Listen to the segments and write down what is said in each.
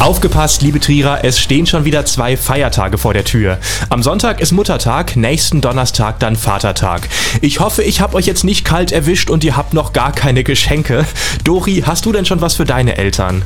Aufgepasst, liebe Trierer, es stehen schon wieder 2 Feiertage vor der Tür. Am Sonntag ist Muttertag, nächsten Donnerstag dann Vatertag. Ich hoffe, ich habe euch jetzt nicht kalt erwischt und ihr habt noch gar keine Geschenke. Dori, hast du denn schon was für deine Eltern?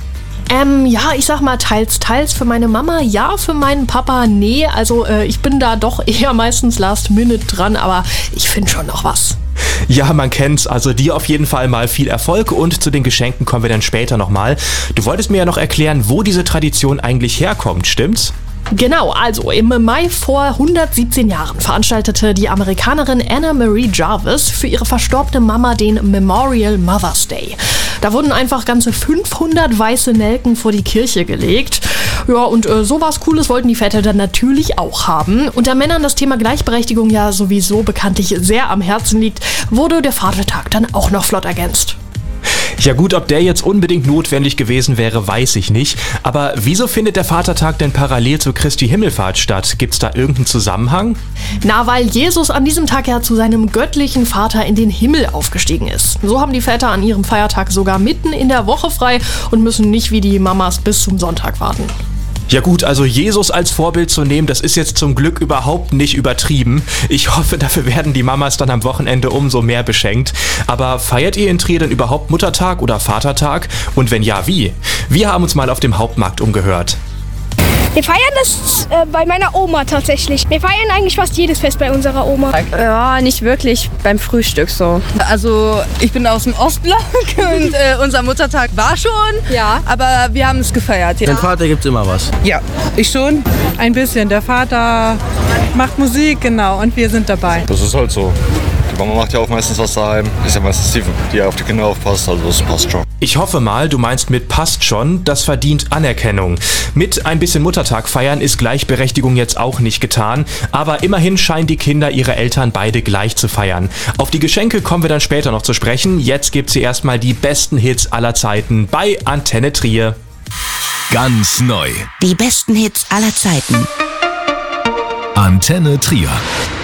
Ja, ich sag mal teils. Für meine Mama ja, für meinen Papa nee. Also ich bin da doch eher meistens last minute dran, aber ich finde schon noch was. Ja, man kennt's. Also dir auf jeden Fall mal viel Erfolg und zu den Geschenken kommen wir dann später nochmal. Du wolltest mir ja noch erklären, wo diese Tradition eigentlich herkommt, stimmt's? Genau, also im Mai vor 117 Jahren veranstaltete die Amerikanerin Anna Marie Jarvis für ihre verstorbene Mama den Memorial Mother's Day. Da wurden einfach ganze 500 weiße Nelken vor die Kirche gelegt. Ja, und sowas Cooles wollten die Väter dann natürlich auch haben. Und da Männern das Thema Gleichberechtigung ja sowieso bekanntlich sehr am Herzen liegt, wurde der Vatertag dann auch noch flott ergänzt. Ja gut, ob der jetzt unbedingt notwendig gewesen wäre, weiß ich nicht. Aber wieso findet der Vatertag denn parallel zu Christi Himmelfahrt statt? Gibt's da irgendeinen Zusammenhang? Na, weil Jesus an diesem Tag ja zu seinem göttlichen Vater in den Himmel aufgestiegen ist. So haben die Väter an ihrem Feiertag sogar mitten in der Woche frei und müssen nicht wie die Mamas bis zum Sonntag warten. Ja gut, also Jesus als Vorbild zu nehmen, das ist jetzt zum Glück überhaupt nicht übertrieben. Ich hoffe, dafür werden die Mamas dann am Wochenende umso mehr beschenkt. Aber feiert ihr in Trier denn überhaupt Muttertag oder Vatertag? Und wenn ja, wie? Wir haben uns mal auf dem Hauptmarkt umgehört. Wir feiern das bei meiner Oma tatsächlich. Wir feiern eigentlich fast jedes Fest bei unserer Oma. Ja, nicht wirklich beim Frühstück so. Also ich bin aus dem Ostblock und unser Muttertag war schon, Ja. aber wir haben es gefeiert. Für den Vater gibt's immer was. Ja, ich schon. Ein bisschen. Der Vater macht Musik, genau, und wir sind dabei. Das ist halt so. Die Mama macht ja auch meistens was daheim. Ist ja meistens die auf die Kinder aufpasst, also das passt schon. Ich hoffe mal, du meinst mit passt schon, das verdient Anerkennung. Mit ein bisschen Muttertag feiern ist Gleichberechtigung jetzt auch nicht getan, aber immerhin scheinen die Kinder ihre Eltern beide gleich zu feiern. Auf die Geschenke kommen wir dann später noch zu sprechen. Jetzt gibt's hier erstmal die besten Hits aller Zeiten bei Antenne Trier. Ganz neu. Die besten Hits aller Zeiten. Antenne Trier.